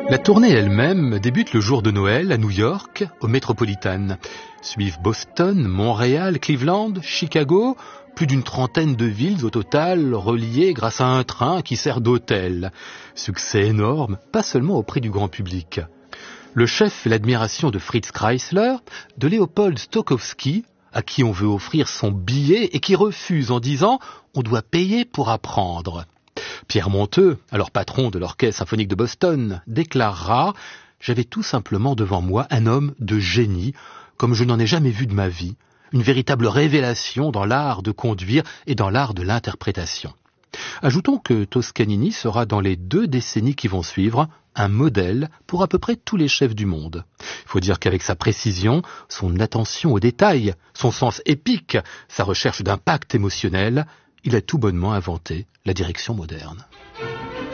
La tournée elle-même débute le jour de Noël à New York, au Metropolitan. Suivent Boston, Montréal, Cleveland, Chicago, plus d'une trentaine de villes au total reliées grâce à un train qui sert d'hôtel. Succès énorme, pas seulement auprès du grand public. Le chef fait l'admiration de Fritz Kreisler, de Léopold Stokowski, à qui on veut offrir son billet et qui refuse en disant « on doit payer pour apprendre ». Pierre Monteux, alors patron de l'Orchestre symphonique de Boston, déclarera « J'avais tout simplement devant moi un homme de génie, comme je n'en ai jamais vu de ma vie, une véritable révélation dans l'art de conduire et dans l'art de l'interprétation. » Ajoutons que Toscanini sera dans les 2 décennies qui vont suivre un modèle pour à peu près tous les chefs du monde. Il faut dire qu'avec sa précision, son attention aux détails, son sens épique, sa recherche d'impact émotionnel, il a tout bonnement inventé la direction moderne.